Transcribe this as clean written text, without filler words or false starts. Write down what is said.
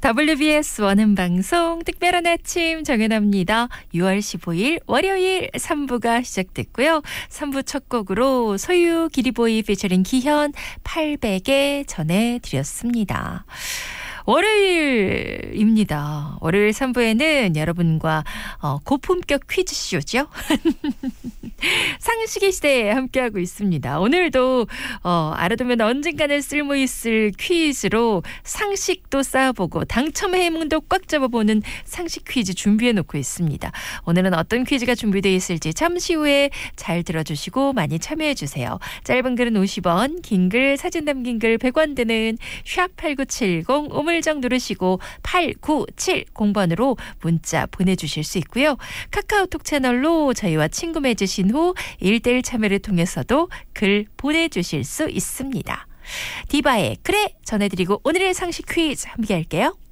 WBS 원음방송 특별한 아침 정연아입니다. 6월 15일 월요일 3부가 시작됐고요. 3부 첫 곡으로 소유 기리보이 피처링 기현 800에 전해드렸습니다. 월요일입니다. 월요일 3부에는 여러분과 고품격 퀴즈쇼죠. 상식의 시대에 함께하고 있습니다. 오늘도 알아두면 언젠가는 쓸모있을 퀴즈로 상식도 쌓아보고 당첨 해문도 꽉 잡아보는 상식 퀴즈 준비해놓고 있습니다. 오늘은 어떤 퀴즈가 준비되어 있을지 잠시 후에 잘 들어주시고 많이 참여해주세요. 짧은 글은 50원, 긴 글, 사진 담긴 글 100원 드는 샵8970 우물정 누르시고 8970번으로 문자 보내주실 수 있고요. 카카오톡 채널로 저희와 친구 맺으신 후 1대1 참여를 통해서도 글 보내주실 수 있습니다. 디바의 그래 전해드리고 오늘의 상식 퀴즈 함께 할게요.